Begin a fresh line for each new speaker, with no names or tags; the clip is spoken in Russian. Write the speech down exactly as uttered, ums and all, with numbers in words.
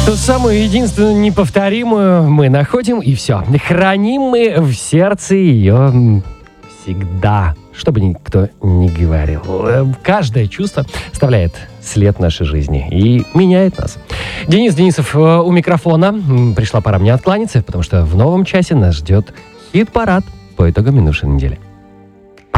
Ту самую единственную неповторимую мы находим, и все. Храним мы в сердце ее всегда. Что бы никто ни говорил. Каждое чувство оставляет след в нашей жизни и меняет нас. Денис Денисов у микрофона. Пришла пора мне откланяться, потому что в новом часе нас ждет хит-парад по итогам минувшей недели.